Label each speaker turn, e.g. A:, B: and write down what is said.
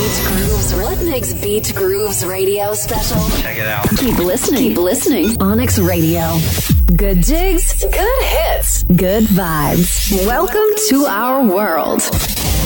A: What makes Beach Grooves Radio special?
B: Check it out.
A: Keep listening. Keep listening. Onyx Radio. Good jigs, good hits, good vibes. Welcome to our world.